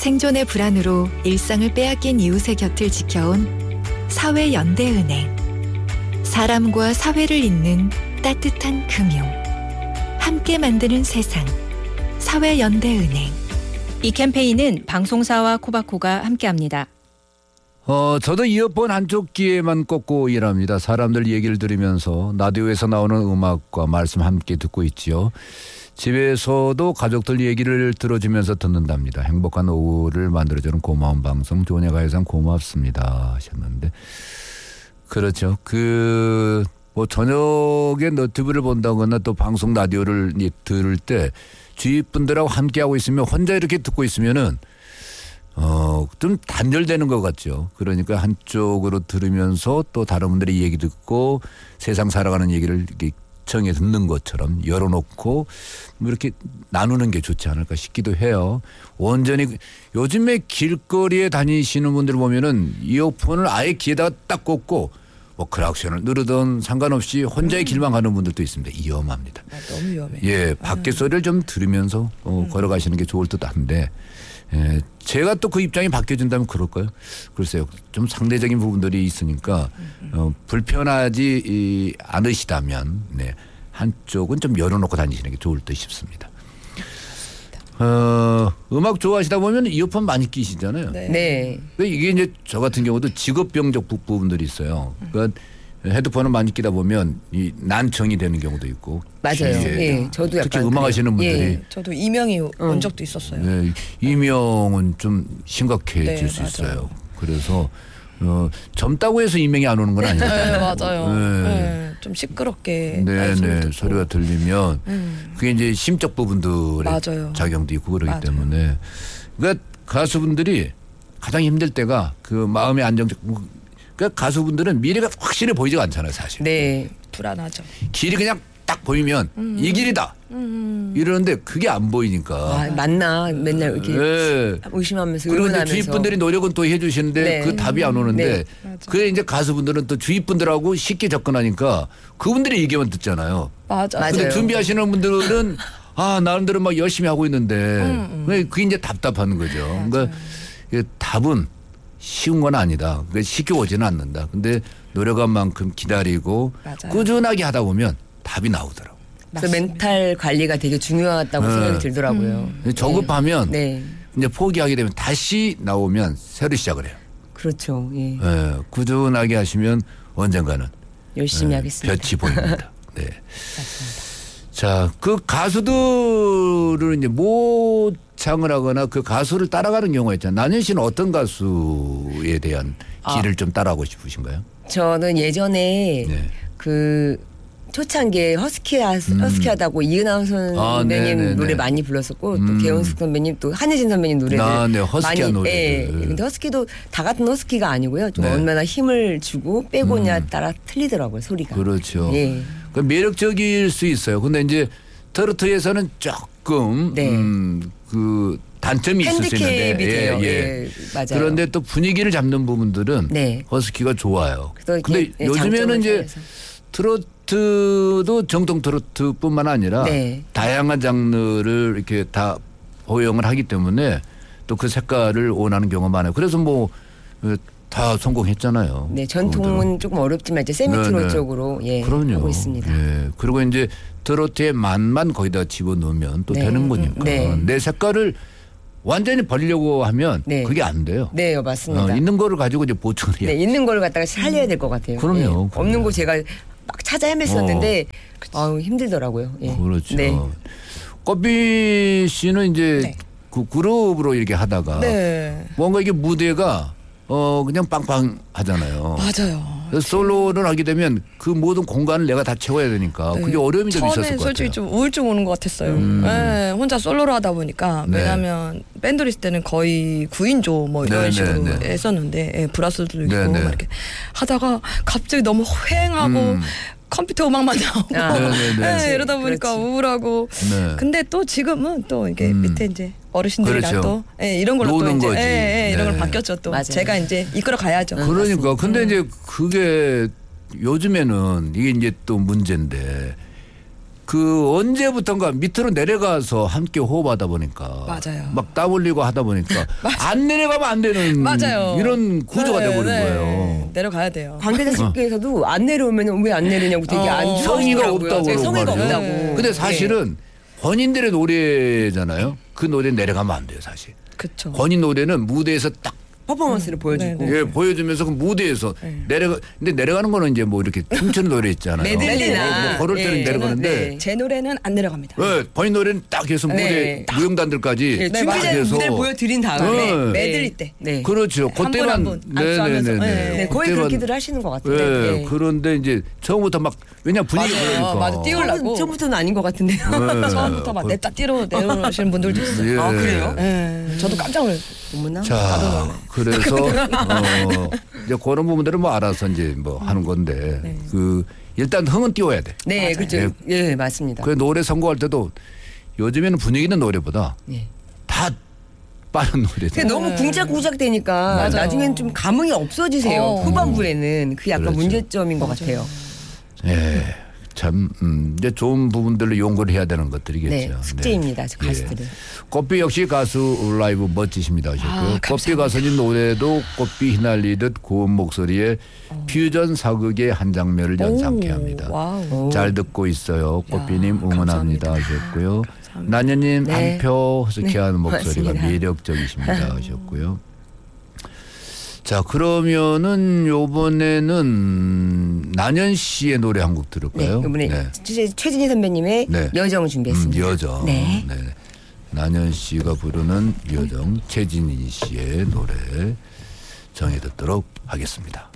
생존의 불안으로 일상을 빼앗긴 이웃의 곁을 지켜온 사회연대은행. 사람과 사회를 잇는 따뜻한 금융. 함께 만드는 세상. 사회연대은행. 이 캠페인은 방송사와 코바코가 함께합니다. 저도 이어폰 한쪽 귀에만 꽂고 일합니다. 사람들 얘기를 들으면서 라디오에서 나오는 음악과 말씀 함께 듣고 있지요. 집에서도 가족들 얘기를 들어주면서 듣는답니다. 행복한 오후를 만들어주는 고마운 방송 조은혜 가요상 고맙습니다 하셨는데, 그렇죠. 뭐 저녁에 너튜브를 본다거나 또 방송 라디오를 들을 때 주위 분들하고 함께하고 있으면 혼자 이렇게 듣고 있으면은 좀 단절되는 것 같죠. 그러니까 한쪽으로 들으면서 또 다른 분들의 얘기 듣고 세상 살아가는 얘기를 이렇게 청해 듣는 것처럼 열어놓고 뭐 이렇게 나누는 게 좋지 않을까 싶기도 해요. 온전히 요즘에 길거리에 다니시는 분들 보면은 이어폰을 아예 귀에다가 딱 꽂고 뭐 크락션을 누르든 상관없이 혼자의 길만 가는 분들도 있습니다. 위험합니다. 너무 위험해. 예, 밖에 소리를 좀 들으면서 걸어가시는 게 좋을 듯 한데, 예, 제가 또 그 입장이 바뀌어진다면 그럴까요? 글쎄요. 좀 상대적인 부분들이 있으니까 불편하지 않으시다면 네, 한쪽은 좀 열어놓고 다니시는 게 좋을 듯 싶습니다. 음악 좋아하시다 보면 이어폰 많이 끼시잖아요. 네. 이게 이제 저 같은 경우도 직업병적 부분들이 있어요. 그러니까 헤드폰을 많이 끼다 보면 이 난청이 되는 경우도 있고. 맞아요. 예, 저도 약간 특히 음악 하시는 분들이. 예. 저도 이명이 온 적도 있었어요. 네, 이명은 좀 심각해질 네, 수 맞아요. 있어요. 그래서 젊다고 해서 이명이 안 오는 건 아니거든요. 네, 맞아요. 네. 네, 좀 시끄럽게 네, 소리가 들리면 그게 이제 심적 부분들의 맞아요. 작용도 있고 그러기 맞아요. 때문에, 그러니까 가수분들이 가장 힘들 때가 그 마음의 안정적. 그러니까 가수분들은 미래가 확실히 보이지가 않잖아요, 사실. 네. 불안하죠. 길이 그냥 딱 보이면 이 길이다 이러는데 그게 안 보이니까. 아, 맞나 맨날 이렇게 네. 의심하면서 그리고 이제 의논하면서. 주위 분들이 노력은 또 해주시는데 네. 그 답이 안 오는데, 네. 그래 이제 가수분들은 또 주위 분들하고 쉽게 접근하니까 그분들의 얘기만 듣잖아요. 맞아요. 근데 맞아요. 준비하시는 분들은 나름대로 막 열심히 하고 있는데 그게 이제 답답한 거죠. 그러니까 이게 답은 쉬운 건 아니다. 그러니까 쉽게 오지는 않는다. 근데 노력한 만큼 기다리고 맞아요. 꾸준하게 하다 보면 답이 나오더라고요. 그래서 멘탈 관리가 되게 중요하다고 생각이 들더라고요. 저급하면 네. 이제 포기하게 되면 다시 나오면 새로 시작을 해요. 그렇죠. 예. 예, 꾸준하게 하시면 언젠가는 열심히 하겠습니다. 빛이 보입니다. 네. 자, 그 가수들을 이제 모창을 하거나 그 가수를 따라가는 경우가 있잖아요. 난현 씨는 어떤 가수에 대한 길을 좀 따라가고 싶으신가요? 저는 예전에 네. 그 초창기에 허스키하다고 이은하 선배님 네네네. 노래 많이 불렀었고 또 개원숙 선배님 또 한혜진 선배님 노래들 네, 허스키한 노래들. 예. 근데 허스키도 다 같은 허스키가 아니고요. 좀 네. 얼마나 힘을 주고 빼고냐 따라 틀리더라고요, 소리가. 그렇죠. 예. 그 매력적일 수 있어요. 근데 이제 트로트에서는 조금 네. 그 단점이 있을 수 있는데, 핸디캡이 돼요. 예, 맞아요. 그런데 또 분위기를 잡는 부분들은 네. 허스키가 좋아요. 그래서 근데 이렇게, 요즘에는 장점을 이제 살려서. 트로트도 정통 트로트뿐만 아니라 네. 다양한 장르를 이렇게 다 포용을 하기 때문에 또 그 색깔을 원하는 경우가 많아요. 그래서 뭐 다 성공했잖아요. 네, 전통은 조금 어렵지만 이제 세미트로 네, 네. 쪽으로 그럼요. 하고 있습니다. 예. 그리고 이제 트로트의 맛만 거기다 집어넣으면 또 네. 되는 거니까. 네. 내 색깔을 완전히 버리려고 하면 네. 그게 안 돼요. 네, 맞습니다. 있는 거를 가지고 이제 보충을 해야 네, 있는 걸 갖다가 살려야 될 것 같아요. 그럼요, 예. 그럼요. 없는 거 제가 막 찾아 헤맸었는데 힘들더라고요. 예. 그렇죠. 네. 꽃비 씨는 이제 네. 그 그룹으로 이렇게 하다가 네. 뭔가 이게 무대가 그냥 빵빵하잖아요. 맞아요. 그래서 솔로를 하게 되면 그 모든 공간을 내가 다 채워야 되니까 네. 그게 어려움이 좀 있었을 처음엔 것 솔직히 같아요. 좀 우울증 오는 것 같았어요. 네, 혼자 솔로로 하다 보니까 네. 왜냐하면 밴드로 있을 때는 거의 9인조 뭐 이런 네, 식으로 네, 네. 했었는데 예, 브라스도 있고 네, 네. 막 이렇게 하다가 갑자기 너무 휑하고 컴퓨터 음악만 나오고 아, 네. 이러다 보니까 그렇지. 우울하고 네. 근데 또 지금은 또 이게 밑에 이제 어르신들이랑 그렇죠. 또 이런 걸로 또 노는 이제 거지. 이런 걸 네. 바뀌었죠 또 맞아요. 제가 이제 이끌어 가야죠. 그러니까 근데 이제 그게 요즘에는 이게 이제 또 문제인데 그 언제부턴가 밑으로 내려가서 함께 호흡하다 보니까 맞아요. 막 땀 흘리고 하다 보니까 안 내려가면 안 되는 맞아요. 이런 구조가 네, 돼버린 네. 거예요. 내려가야 돼요. 관계자분께서도 안 내려오면 왜 안 내리냐고 되게 안 성의가 좋아하시더라고요. 없다고 네, 그러고 성의가 말이에요. 없다고. 근데 사실은 본인들의 노래잖아요. 그 노래 내려가면 안 돼요, 사실. 그렇죠. 본인 노래는 무대에서 딱 퍼포먼스를 보여주고. 네, 예, 보여주면서 그 무대에서 근데 내려가는 거는 이제 뭐 이렇게 춤추는 노래 있잖아요. 메들리나. 뭐 걸을 때는 네. 내려가는데 네. 제 노래는 안 내려갑니다. 예, 본인 노래는 딱 해서 무대 네. 무용단들까지 네, 딱 준비된 해서 무대를 보여드린 다음에 네. 메들리 때. 네. 그렇죠. 한 분 그때만 한 분 압수하면서. 네, 거의 그때만- 그렇게들 하시는 것 같은데. 예, 네. 그런데 이제 처음부터 막 왜냐 분위기 맞아요. 그러니까. 맞아, 띄우려고. 처음부터는 아닌 것 같은데요. 예. 처음부터 막 냅다 뛰러 내려오시는 분들도 있어요. 예. 아, 그래요? 예. 저도 깜짝 놀랐어요. 어머나. 자, 그래서 이제 그런 부분들은 뭐 알아서 이제 뭐 하는 건데 그 일단 흥은 띄워야 돼. 네, 맞아요. 그렇죠. 예, 맞습니다. 그 노래 선곡할 때도 요즘에는 분위기 있는 노래보다 예. 다 빠른 근데 노래들. 너무 궁작궁작 되니까 맞아요. 나중엔 좀 감흥이 없어지세요. 후반부에는 그게 약간 그렇죠. 문제점인 것 같아요. 예. 참 이제 좋은 부분들로 연구를 해야 되는 것들이겠죠. 네, 숙제입니다. 저 가수들은. 꽃비 역시 가수 라이브 멋지십니다 하셨고요. 꽃비 가수님 노래도 꽃비 휘날리듯 고운 목소리에 퓨전 사극의 한 장면을 연상케 합니다. 와우. 잘 듣고 있어요. 꽃비님 응원합니다 감사합니다. 하셨고요. 나녀님 네. 한표 허스키한 네, 목소리가 고맙습니다. 매력적이십니다 하셨고요. 자, 그러면은 요번에는 난연 씨의 노래 한 곡 네, 들을까요? 이번에 최진희 선배님의 네. 여정 준비했습니다. 여정. 네. 난연 씨가 부르는 여정, 최진희 씨의 노래 정해 듣도록 하겠습니다.